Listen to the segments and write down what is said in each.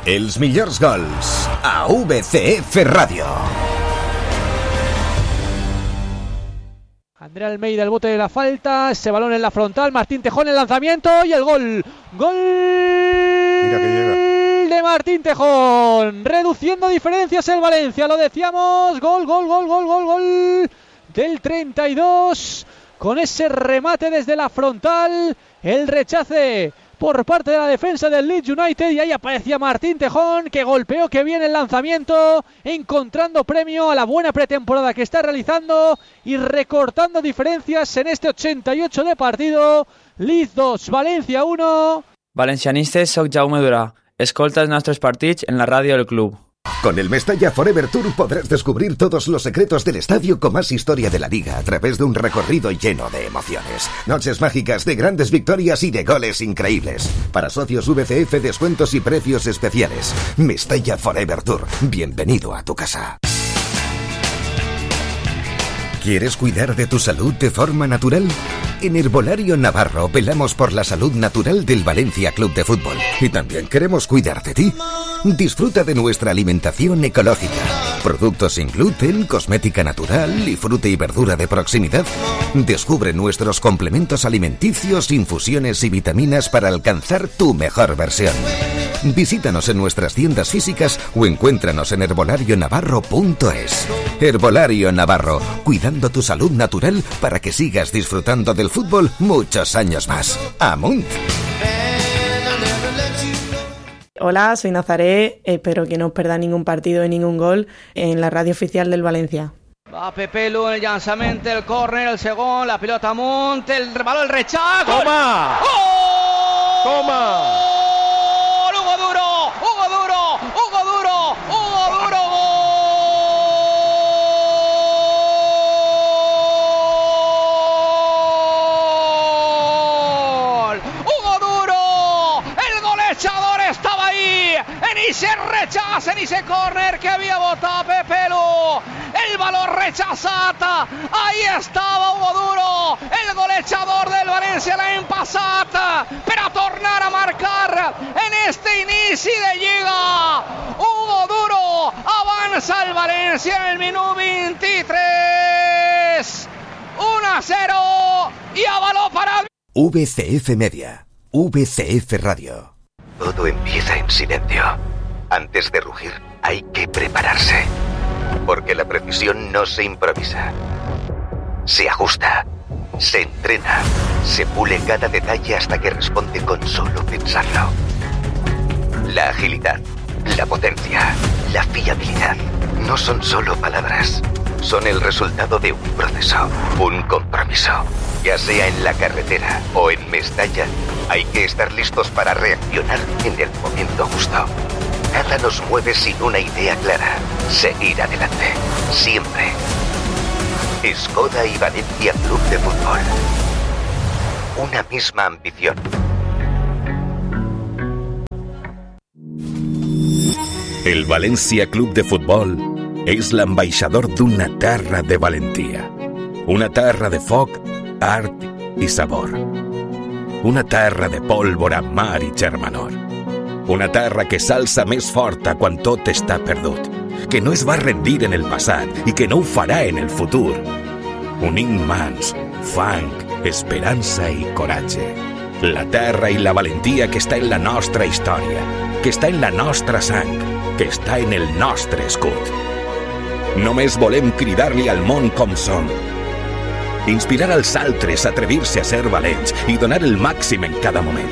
Els millors gols a VCF Ràdio. André Almeida, el bote de la falta, ese balón en la frontal, Martín Tejón, el lanzamiento y el gol. ¡Gol! Mira que llega. De Martín Tejón, reduciendo diferencias el Valencia, lo decíamos, gol del 32, con ese remate desde la frontal, el rechace por parte de la defensa del Leeds United, y ahí aparecía Martín Tejón, que golpeó, que viene el lanzamiento, encontrando premio a la buena pretemporada que está realizando y recortando diferencias en este 88 de partido. Leeds 2, Valencia 1. Valencianistes, soc Jaume Durà. Escolta els nostres partits en la ràdio del club. Con el Mestalla Forever Tour podrás descubrir todos los secretos del estadio con más historia de la liga a través de un recorrido lleno de emociones. Noches mágicas de grandes victorias y de goles increíbles. Para socios VCF, descuentos y precios especiales. Mestalla Forever Tour. Bienvenido a tu casa. ¿Quieres cuidar de tu salud de forma natural? En Herbolario Navarro velamos por la salud natural del Valencia Club de Fútbol. Y también queremos cuidar de ti. Disfruta de nuestra alimentación ecológica. Productos sin gluten, cosmética natural y fruta y verdura de proximidad. Descubre nuestros complementos alimenticios, infusiones y vitaminas para alcanzar tu mejor versión. Visítanos en nuestras tiendas físicas o encuéntranos en herbolarionavarro.es. Herbolario Navarro, cuidando tu salud natural para que sigas disfrutando del fútbol muchos años más. ¡Amunt! Hola, soy Nazaré, espero que no os perdáis ningún partido y ningún gol en la radio oficial del Valencia. Va Pepelu en el llançament, el córner, el segon, la pilota amunt, el baló, el rechazo. ¡Toma! ¡Gol! ¡Toma! Hugo Duro, Hugo Duro, Hugo Duro, Hugo Duro, gol. Hugo Duro, el golejador estaba ahí, en ese rechazo, en ese córner que havia votat Pepelu. El balón rechazado, ahí estaba Hugo Duro, el golejador del Valencia l'any passat, per a tornar a marcar en este inici de Lliga. Hugo Duro avanza el Valencia en el minuto 23, 1-0 y a balón para VCF Media, VCF Radio. Todo empieza en silencio. Antes de rugir, hay que prepararse. Porque la precisión no se improvisa. Se ajusta, se entrena, se pule cada detalle hasta que responde con solo pensarlo. La agilidad, la potencia, la fiabilidad no son solo palabras. Son el resultado de un proceso, un compromiso. Ya sea en la carretera o en Mestalla, hay que estar listos para reaccionar en el momento justo. Nada nos mueve sin una idea clara. Seguir adelante. Siempre. Skoda y Valencia Club de Fútbol. Una misma ambición. El Valencia Club de Futbol és l'ambaixador d'una terra de valentia. Una terra de foc, art i sabor. Una terra de pólvora, mar i germanor. Una terra que s'alça més forta quan tot està perdut, que no es va rendir en el passat i que no ho farà en el futur. Unint mans, fang, esperança i coratge. La terra i la valentia que està en la nostra història, que està en la nostra sang, que està en el nostre escut. Només volem cridar-li al món com som. Inspirar als altres a atrevir-se a ser valents i donar el màxim en cada moment.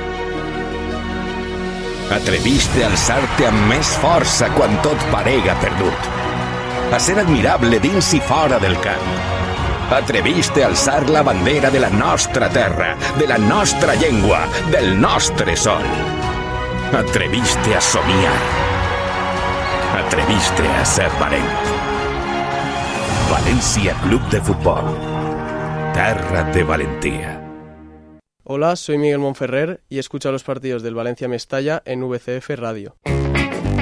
Atreviste a alçar-te amb més força quan tot parega perdut. A ser admirable dins i fora del camp. Atreviste a alçar la bandera de la nostra terra, de la nostra llengua, del nostre sol. Atreviste a somiar. Atreviste a ser valent. Valencia Club de Fútbol. Terra de valentía. Hola, soy Miguel Monferrer y escucho los partidos del Valencia Mestalla en VCF Radio.